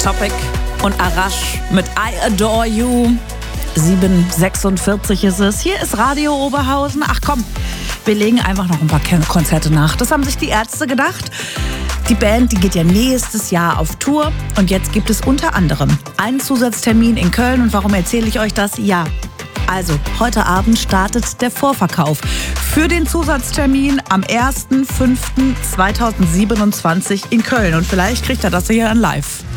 Topic und Arash mit I Adore You. 7:46 ist es. Hier ist Radio Oberhausen. Ach komm, wir legen einfach noch ein paar Konzerte nach. Das haben sich die Ärzte gedacht. Die Band, die geht ja nächstes Jahr auf Tour. Und jetzt gibt es unter anderem einen Zusatztermin in Köln. Und warum erzähle ich euch das? Ja, also heute Abend startet der Vorverkauf für den Zusatztermin am 1.5.2027 in Köln. Und vielleicht kriegt er das hier dann live.